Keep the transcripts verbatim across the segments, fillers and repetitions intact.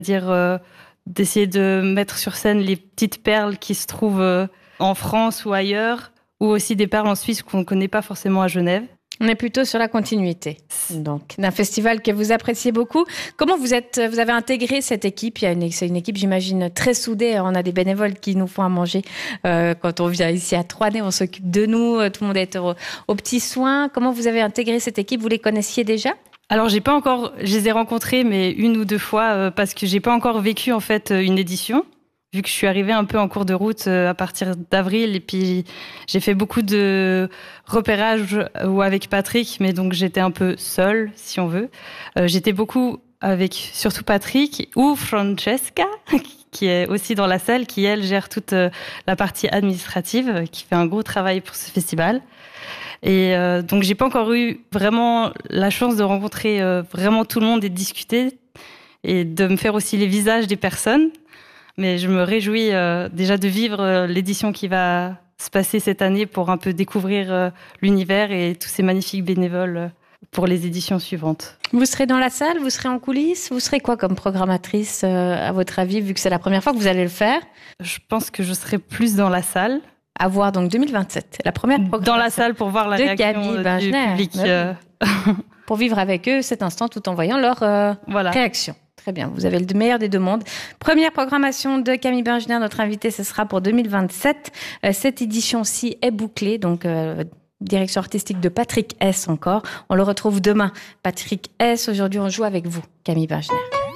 Dire euh, d'essayer de mettre sur scène les petites perles qui se trouvent euh, en France ou ailleurs, ou aussi des perles en Suisse qu'on ne connaît pas forcément à Genève. On est plutôt sur la continuité, donc d'un festival que vous appréciez beaucoup. Comment vous êtes, vous avez intégré cette équipe? Il y a une, c'est une équipe, j'imagine, très soudée. On a des bénévoles qui nous font à manger euh, quand on vient ici à Trois-Nez. On s'occupe de nous, tout le monde est aux, aux petits soins. Comment vous avez intégré cette équipe? Vous les connaissiez déjà? Alors j'ai pas encore, je les ai rencontrés, mais une ou deux fois euh, parce que j'ai pas encore vécu en fait une édition. Vu que je suis arrivée un peu en cours de route à partir d'avril et puis j'ai fait beaucoup de repérage ou avec Patrick, mais donc j'étais un peu seule, si on veut. Euh, j'étais beaucoup avec surtout Patrick ou Francesca, qui est aussi dans la salle, qui elle gère toute la partie administrative, qui fait un gros travail pour ce festival. Et euh, donc j'ai pas encore eu vraiment la chance de rencontrer euh, vraiment tout le monde et de discuter et de me faire aussi les visages des personnes. Mais je me réjouis euh, déjà de vivre euh, l'édition qui va se passer cette année pour un peu découvrir euh, l'univers et tous ces magnifiques bénévoles euh, pour les éditions suivantes. Vous serez dans la salle, vous serez en coulisses, vous serez quoi comme programmatrice euh, à votre avis, vu que c'est la première fois que vous allez le faire? Je pense que je serai plus dans la salle. À voir donc deux mille vingt-sept, la première dans la salle pour voir la de réaction Camille du Bengener, public. Euh... pour vivre avec eux cet instant tout en voyant leur euh, voilà. réaction. Très bien, vous avez le meilleur des deux mondes. Première programmation de Camille Bengener, notre invitée, ce sera pour deux mille vingt-sept. Euh, cette édition-ci est bouclée, donc euh, direction artistique de Patrick S encore. On le retrouve demain. Patrick S, aujourd'hui on joue avec vous, Camille Bengener.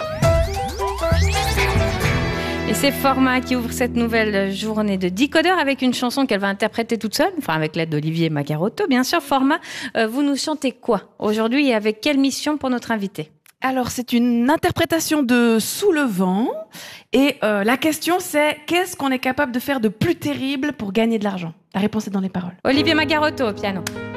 Et c'est Forma qui ouvre cette nouvelle journée de Décodeur avec une chanson qu'elle va interpréter toute seule, enfin avec l'aide d'Olivier Magarotto, bien sûr. Forma, euh, vous nous chantez quoi aujourd'hui et avec quelle mission pour notre invité? Alors, c'est une interprétation de Sous le vent. Et euh, la question, c'est qu'est-ce qu'on est capable de faire de plus terrible pour gagner de l'argent? La réponse est dans les paroles. Olivier Magarotto au piano.